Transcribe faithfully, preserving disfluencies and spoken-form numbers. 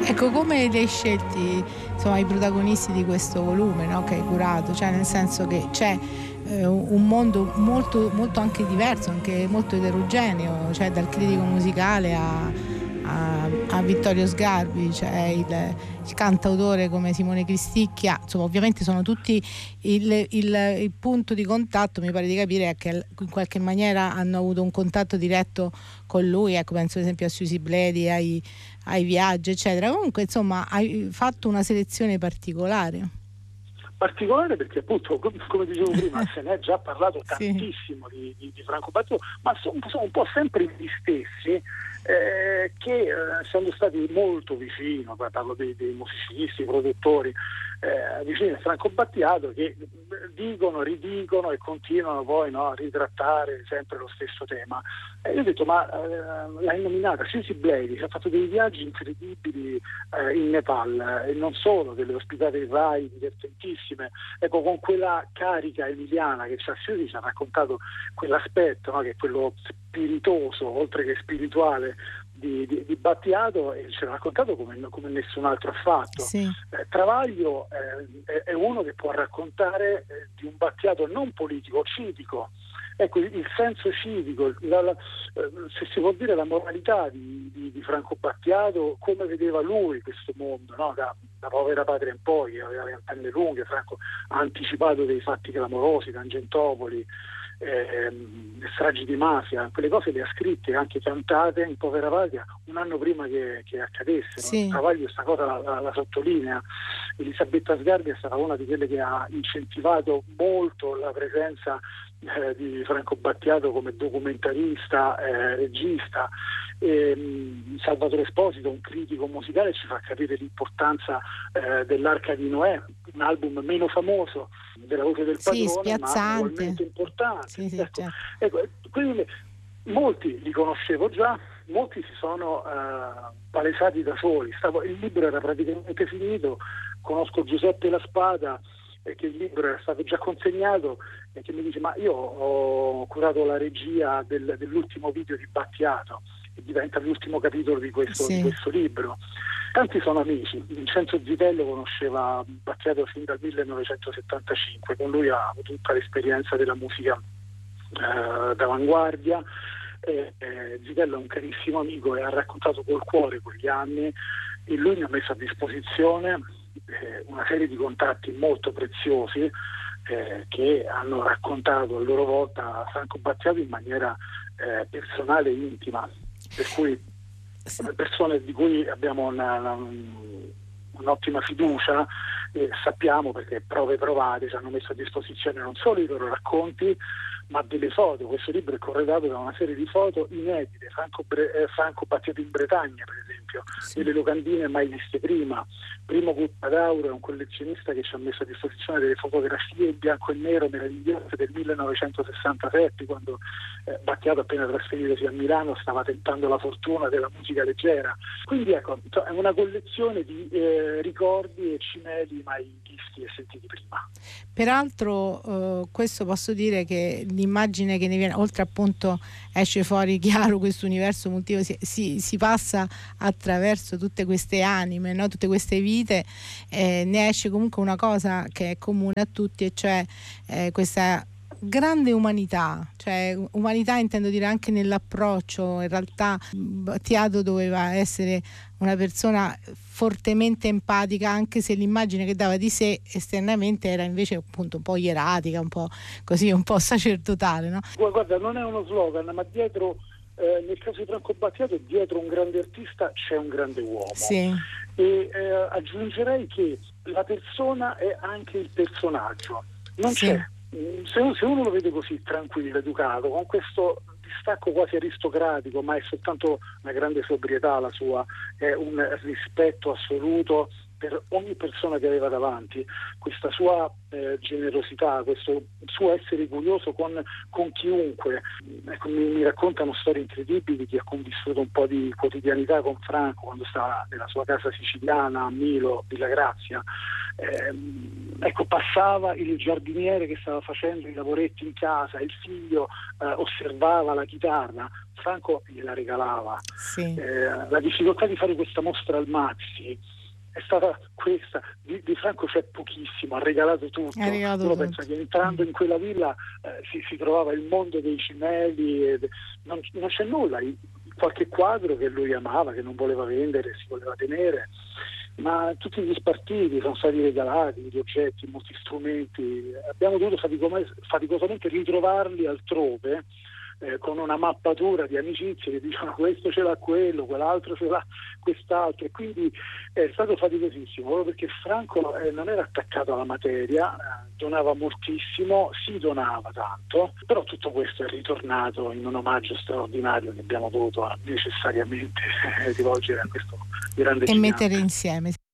Ecco, come li hai scelti, insomma, i protagonisti di questo volume, no, che hai curato? Cioè, nel senso che c'è eh, un mondo molto, molto anche diverso, anche molto eterogeneo, cioè dal critico musicale a, a, a Vittorio Sgarbi, cioè il, il cantautore come Simone Cristicchia, insomma, ovviamente sono tutti il, il, il punto di contatto, mi pare di capire, è che in qualche maniera hanno avuto un contatto diretto con lui, ecco, penso ad esempio a Susi Bledi, ai, ai viaggi, eccetera. Comunque, insomma, hai fatto una selezione particolare. Particolare perché appunto, come dicevo prima, se ne è già parlato tantissimo sì. di, di, di Franco Battiato, ma sono, sono un po' sempre gli stessi eh, che eh, essendo stati molto vicino, parlo dei, dei musicisti, produttori, eh, vicini a Franco Battiato, che dicono, ridicono e continuano poi, no, a ritrattare sempre lo stesso tema. E io ho detto, ma eh, l'hai nominata Susi Bledi, che ha fatto dei viaggi incredibili eh, in Nepal, e non solo, delle ospitate in Rai divertentissime. Ecco, con quella carica emiliana che c'ha Susi, ci ha raccontato quell'aspetto, no, che è quello spiritoso, oltre che spirituale, di, di, di Battiato, e ci ha raccontato come, come nessun altro ha fatto. Sì. Eh, Travaglio eh, è, è uno che può raccontare eh, di un Battiato non politico, civico. Ecco, il, il senso civico, la, la, eh, se si può dire la moralità di, di, di Franco Battiato, come vedeva lui questo mondo, no? da, da Povera Patria in poi, che aveva le antenne lunghe. Franco ha anticipato dei fatti clamorosi, Tangentopoli, eh, le stragi di mafia, quelle cose le ha scritte e anche cantate in Povera Patria un anno prima che, che accadessero. Sì. Travaglio questa cosa la, la, la sottolinea. Elisabetta Sgarbi è stata una di quelle che ha incentivato molto la presenza eh, di Franco Battiato come documentarista, eh, regista. E, mh, Salvatore Esposito, un critico musicale, ci fa capire l'importanza eh, dell'Arca di Noè, un album meno famoso della voce del Sì, padrone, ma ugualmente importante. Sì, sì, ecco, certo. ecco, quindi molti li conoscevo già, molti si sono uh, palesati da soli. Stavo, il libro era praticamente finito, conosco Giuseppe La Spada, eh, che il libro era stato già consegnato, e che mi dice: ma io ho curato la regia del, dell'ultimo video di Battiato, e diventa l'ultimo capitolo di questo, Sì. di questo libro. Tanti sono amici. Vincenzo Zitello conosceva Battiato fin dal millenovecentosettantacinque, con lui ha avuto tutta l'esperienza della musica eh, d'avanguardia. Eh, eh, Zitello è un carissimo amico e ha raccontato col cuore quegli anni, e lui mi ha messo a disposizione eh, una serie di contatti molto preziosi eh, che hanno raccontato a loro volta Franco Battiato in maniera eh, personale e intima, per cui persone di cui abbiamo una, una, un'ottima fiducia, eh, sappiamo, perché prove provate ci hanno messo a disposizione non solo i loro racconti, ma delle foto. Questo libro è corredato da una serie di foto inedite, Franco, Bre- eh, Franco Battiato in Bretagna, per esempio, Sì. delle locandine mai viste prima. Primo Cuppadauro è un collezionista che ci ha messo a disposizione delle fotografie in bianco e nero meravigliose del millenovecentosessantasette, quando eh, Battiato, appena trasferitosi a Milano, stava tentando la fortuna della musica leggera. Quindi ecco, è una collezione di eh, ricordi e cimeli mai visti e sentiti prima. Peraltro eh, questo posso dire che l'immagine che ne viene, oltre appunto esce fuori chiaro questo universo multiplo, si, si, si passa attraverso tutte queste anime, no? Tutte queste vite, eh, ne esce comunque una cosa che è comune a tutti, e cioè eh, questa grande umanità, cioè umanità intendo dire anche nell'approccio. In realtà Battiato doveva essere una persona fortemente empatica, anche se l'immagine che dava di sé esternamente era invece appunto un po' ieratica, un po' così, un po' sacerdotale, no? Guarda, non è uno slogan, ma dietro, eh, nel caso di Franco Battiato, dietro un grande artista c'è un grande uomo. Sì. E eh, aggiungerei che la persona è anche il personaggio. Non Sì. c'è. Se uno, se uno lo vede così tranquillo, educato, con questo distacco quasi aristocratico, ma è soltanto una grande sobrietà la sua, è un rispetto assoluto per ogni persona che aveva davanti, questa sua eh, generosità, questo suo essere curioso con, con chiunque. Ecco, mi, mi raccontano storie incredibili di chi ha convissuto un po' di quotidianità con Franco quando stava nella sua casa siciliana a Milo, Villa Grazia, ehm, ecco, passava il giardiniere che stava facendo i lavoretti in casa, il figlio eh, osservava la chitarra, Franco gliela regalava. Sì. Eh, la difficoltà di fare questa mostra al Maxi è stata questa, di, di Franco c'è pochissimo, ha regalato tutto. Ha regalato Uno tutto. pensa che entrando in quella villa eh, si, si trovava il mondo dei cimeli, e non, non c'è nulla, qualche quadro che lui amava, che non voleva vendere, si voleva tenere, ma tutti gli spartiti sono stati regalati, gli oggetti, molti strumenti, abbiamo dovuto faticosamente ritrovarli altrove, eh, con una mappatura di amicizie che dicevano questo ce l'ha quello, quell'altro ce l'ha quest'altro, e quindi è stato faticosissimo, proprio perché Franco eh, non era attaccato alla materia, eh, donava moltissimo, si donava tanto, però tutto questo è ritornato in un omaggio straordinario che abbiamo dovuto necessariamente rivolgere a questo grande e gigante. mettere insieme.